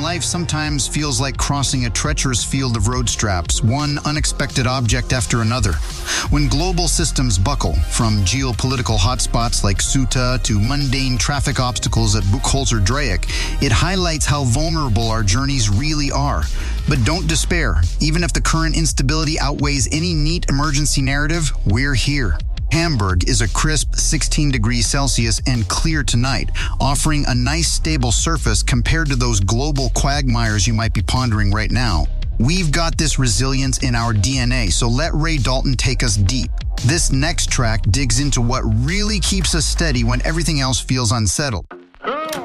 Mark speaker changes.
Speaker 1: life sometimes feels like crossing a treacherous field of road straps, one unexpected object after another. When global systems buckle, from geopolitical hotspots like Ceuta to mundane traffic obstacles at Buchholzer-Dreieck, it highlights how vulnerable our journeys really are. But don't despair. Even if the current instability outweighs any neat emergency narrative, we're here. Hamburg is a crisp 16 degrees Celsius and clear tonight, offering a nice stable surface compared to those global quagmires you might be pondering right now. We've got this resilience in our DNA, so let Ray Dalton take us deep. This next track digs into what really keeps us steady when everything else feels unsettled.